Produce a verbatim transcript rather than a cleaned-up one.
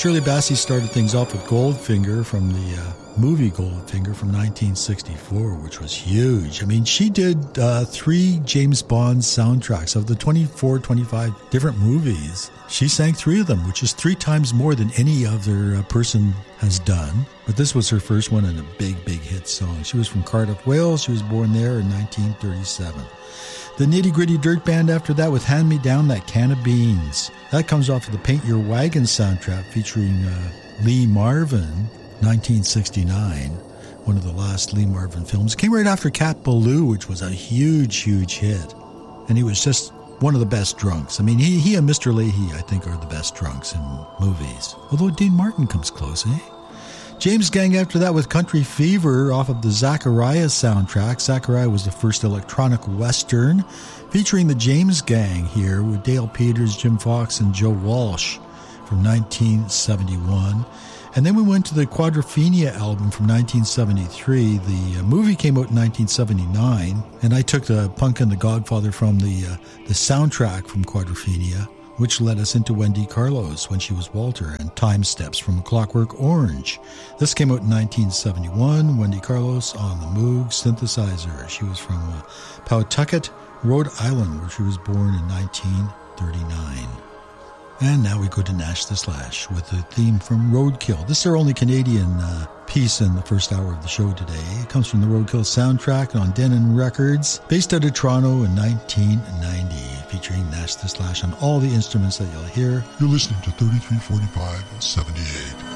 Shirley Bassey started things off with Goldfinger from the uh, movie Goldfinger from nineteen sixty-four, which was huge. I mean, she did uh, three James Bond soundtracks of the twenty-four, twenty-five different movies. She sang three of them, which is three times more than any other uh, person has done. But this was her first one and a big, big hit song. She was from Cardiff, Wales. She was born there in nineteen thirty-seven. The Nitty Gritty Dirt Band after that with Hand Me Down That Can of Beans. That comes off of the Paint Your Wagon soundtrack featuring uh, Lee Marvin, nineteen sixty-nine, one of the last Lee Marvin films. It came right after Cat Ballou, which was a huge, huge hit. And he was just one of the best drunks. I mean, he, he and Mister Leahy, I think, are the best drunks in movies. Although Dean Martin comes close, eh? James Gang after that with Country Fever off of the Zachariah soundtrack. Zachariah was the first electronic western featuring the James Gang here with Dale Peters, Jim Fox, and Joe Walsh from nineteen seventy-one. And then we went to the Quadrophenia album from nineteen seventy-three. The uh, movie came out in nineteen seventy-nine, and I took the Punk and the Godfather from the uh, the soundtrack from Quadrophenia, which led us into Wendy Carlos when she was Walter, and Time Steps from Clockwork Orange. This came out in nineteen seventy-one. Wendy Carlos on the Moog synthesizer. She was from uh, Pawtucket, Rhode Island, where she was born in nineteen thirty-nine. And now we go to Nash the Slash with the theme from Roadkill. This is our only Canadian uh, piece in the first hour of the show today. It comes from the Roadkill soundtrack on Denon Records, based out of Toronto in nineteen ninety, featuring Nash the Slash on all the instruments that you'll hear. You're listening to thirty-three forty-five seventy-eight.